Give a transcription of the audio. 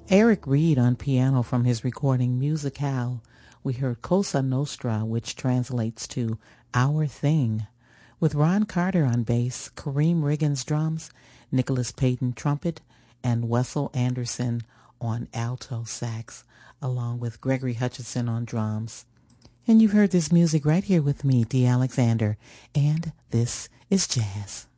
Eric Reed on piano from his recording Musicale. We heard Cosa Nostra, which translates to Our Thing, with Ron Carter on bass, Kareem Riggins drums, Nicholas Payton trumpet, and Wessel Anderson on alto sax, along with Gregory Hutchinson on drums. And you've heard this music right here with me, Dee Alexander, and this is jazz.